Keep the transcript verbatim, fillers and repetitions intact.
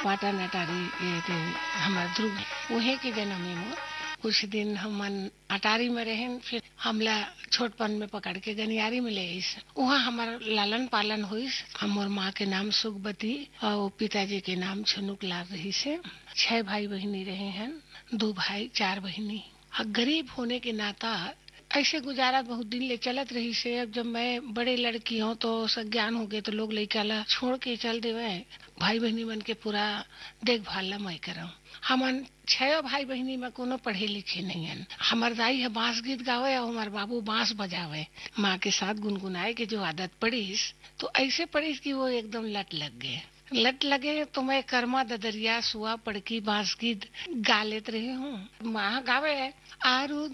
पाटन अटारी ये थे हमार ध्रुव उहे के जन्म में कुछ दिन हमन अटारी में रहे, फिर हमला छोटपन में पकड़ के गनियारी में ले आइस। वहाँ हमार लालन पालन हुईस। हमार माँ के नाम सुखबती और पिताजी के नाम छनुक लाल रही से। छह भाई बहनी रहे हैं, दो भाई चार बहनी। गरीब होने के नाता ऐसे गुजारा बहुत दिन ले चलत रही से। अब जब मैं बड़े लड़की हूँ तो सज्ञान हो गए तो लोग लड़का ला छोड़ के चल देवे, भाई बहनी मन के पूरा देखभाल ला मैं करऊं। हमन छह भाई बहनी में कोनो पढ़े लिखे नहीं है। हमार दाई है बांस गीत गावे और हमार बाबू बांस बजावे। माँ के साथ गुनगुनाए के जो आदत पड़ीस तो ऐसे पड़ीस कि वो एकदम लट लग गए। लट लगे तो मैं कर्मा ददरिया सुआ पड़की बांस गीत गा लेते रही हूँ। माँ गावे आरु